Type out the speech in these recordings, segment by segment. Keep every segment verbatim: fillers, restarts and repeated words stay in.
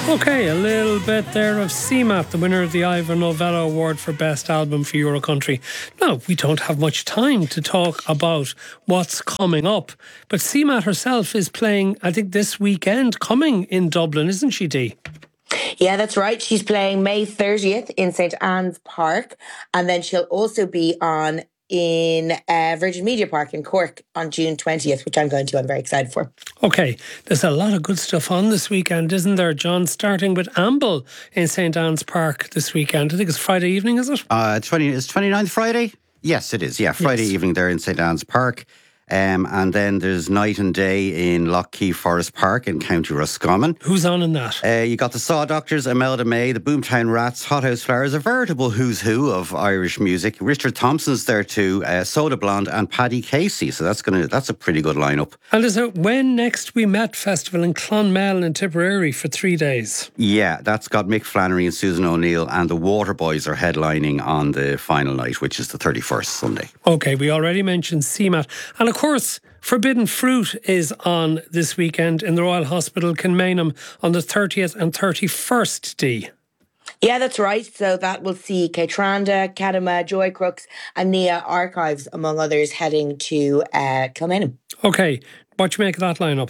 Okay, a little bit there of C M A T, the winner of the Ivor Novello Award for Best Album for Euro Country. Now, we don't have much time to talk about what's coming up, but C M A T herself is playing, I think, this weekend, coming in Dublin, isn't she, Dee? Yeah, that's right. She's playing May thirtieth in St Anne's Park, and then she'll also be on in uh, Virgin Media Park in Cork on June twentieth, which I'm going to. I'm very excited for. Okay, there's a lot of good stuff on this weekend, isn't there, John? Starting with Amble in St Anne's Park this weekend. I think it's Friday evening, is it? Uh, twenty is twenty-ninth Friday? Yes, it is. Yeah, Friday yes. evening there in St Anne's Park. Um, and then there's Night and Day in Lough Forest Park in County Roscommon. Who's on in that? Uh, you got the Saw Doctors, Imelda May, the Boomtown Rats, Hothouse Flowers, a veritable who's who of Irish music. Richard Thompson's there too, uh, Soda Blonde and Paddy Casey. So that's gonna that's a pretty good lineup. And is it When Next We Met Festival in Clonmel and Tipperary for three days? Yeah, that's got Mick Flannery and Susan O'Neill, and the Waterboys are headlining on the final night, which is the thirty-first, Sunday. Okay, we already mentioned C M A T. And of course, Forbidden Fruit is on this weekend in the Royal Hospital Kilmainham on the thirtieth and thirty-first, Dee. Yeah, that's right. So that will see Kaytranda, Kadima, Joy Crooks and Nia Archives, among others, heading to uh, Kilmainham. Okay, what do you make of that lineup?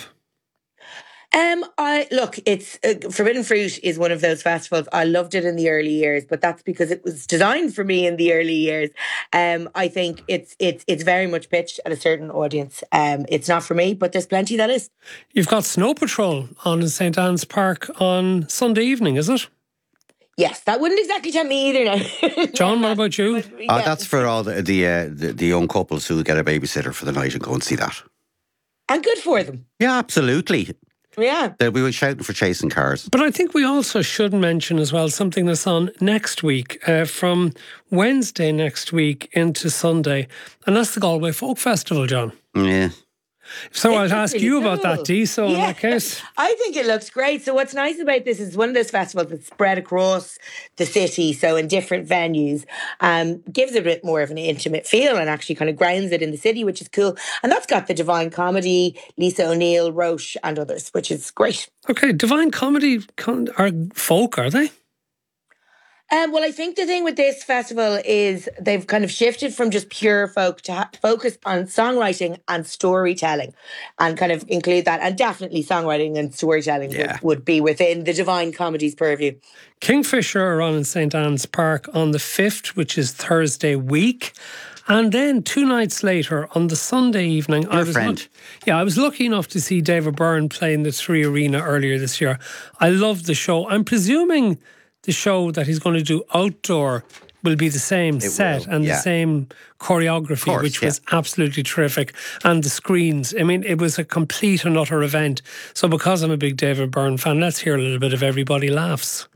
Um, I look, it's uh, Forbidden Fruit is one of those festivals. I loved it in the early years, but that's because it was designed for me in the early years. Um, I think it's it's it's very much pitched at a certain audience. Um, it's not for me, but there's plenty that is. You've got Snow Patrol on in St Anne's Park on Sunday evening, is it? Yes, that wouldn't exactly tempt me either now. John, what about you? But, yeah. Uh, that's for all the the, uh, the the young couples who get a babysitter for the night and go and see that. And good for them. Yeah, absolutely. Yeah. They'll be shouting for chasing cars. But I think we also should mention as well something that's on next week, uh, from Wednesday next week into Sunday, and that's the Galway Folk Festival, John. Yeah. So I'll It's ask really you cool. about that, Dee, so in Yeah. that case. I think it looks great. So what's nice about this is one of those festivals that's spread across the city, so in different venues, um, gives it a bit more of an intimate feel and actually kind of grounds it in the city, which is cool. And that's got the Divine Comedy, Lisa O'Neill, Roche and others, which is great. Okay, Divine Comedy con- are folk, are they? Um, well, I think the thing with this festival is they've kind of shifted from just pure folk to ha- focus on songwriting and storytelling and kind of include that. And definitely songwriting and storytelling Yeah. would, would be within the Divine Comedy's purview. Kingfisher are on in St Anne's Park on the fifth, which is Thursday week. And then two nights later, on the Sunday evening, Your I was friend. luck- yeah, I was lucky enough to see David Byrne play in the Three Arena earlier this year. I loved the show. I'm presuming the show that he's going to do outdoor will be the same It set will, and yeah. the same choreography, course, which yeah. was absolutely terrific. And the screens. I mean, it was a complete and utter event. So because I'm a big David Byrne fan, let's hear a little bit of Everybody Laughs.